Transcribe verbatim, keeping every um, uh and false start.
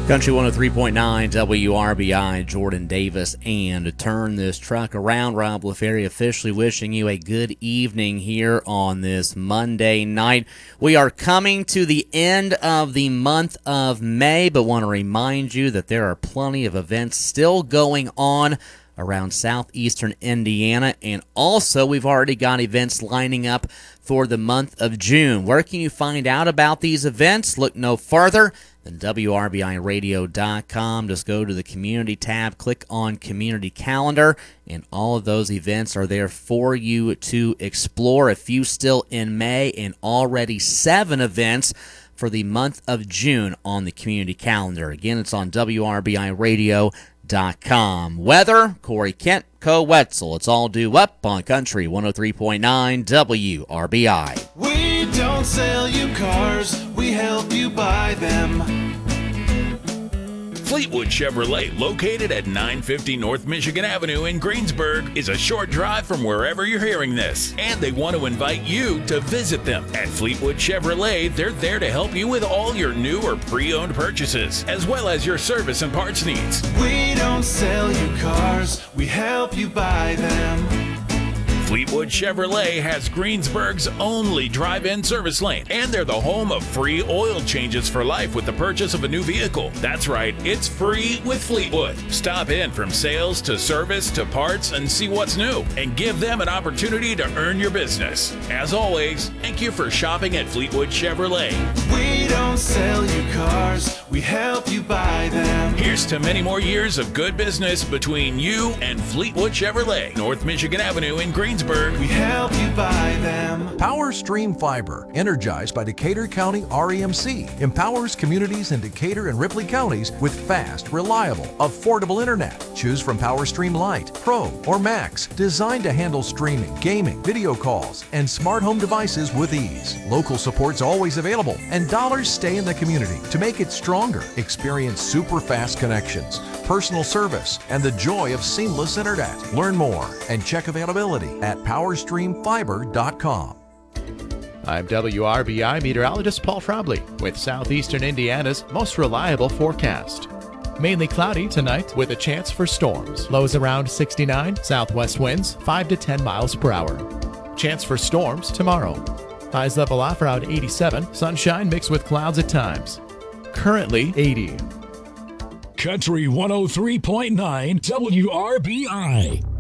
Country one oh three point nine W R B I, Jordan Davis, and to turn this truck around, Rob LaFerry officially wishing you a good evening here on this Monday night. We are coming to the end of the month of May, but want to remind you that there are plenty of events still going on around southeastern Indiana, and also we've already got events lining up for the month of June. Where can you find out about these events? Look no further than W R B I radio dot com. Just go to the community tab, click on community calendar, and all of those events are there for you to explore. A few still in May, and already seven events for the month of June on the community calendar. Again, it's on W R B I radio dot com. Weather, Corey Kent, Co Wetzel. It's all due up on Country one oh three point nine W R B I. We don't sell you cars, we help you buy them. Fleetwood Chevrolet, located at nine fifty North Michigan Avenue in Greensburg, is a short drive from wherever you're hearing this. And they want to invite you to visit them. At Fleetwood Chevrolet, they're there to help you with all your new or pre-owned purchases, as well as your service and parts needs. We don't sell you cars, we help you buy them. Fleetwood Chevrolet has Greensburg's only drive-in service lane, and they're the home of free oil changes for life with the purchase of a new vehicle. That's right, it's free with Fleetwood. Stop in from sales to service to parts and see what's new, and give them an opportunity to earn your business. As always, thank you for shopping at Fleetwood Chevrolet. We don't sell you cars, we help you buy them. Here's to many more years of good business between you and Fleetwood Chevrolet, North Michigan Avenue in Greensburg. We help you buy them. Power Stream Fiber, energized by Decatur County R E M C, empowers communities in Decatur and Ripley counties with fast, reliable, affordable internet. Choose from Power Stream Lite, Pro, or Max, designed to handle streaming, gaming, video calls, and smart home devices with ease. Local support's always available, and dollars stay in the community to make it stronger. Experience super fast connections, personal service, and the joy of seamless internet. Learn more and check availability at power stream fiber dot com. I'm W R B I meteorologist Paul Frobley with Southeastern Indiana's most reliable forecast. Mainly cloudy tonight with a chance for storms. Lows around sixty-nine, southwest winds five to ten miles per hour. Chance for storms tomorrow. Highs level off around eighty-seven, sunshine mixed with clouds at times. Currently eighty. Country one oh three point nine W R B I.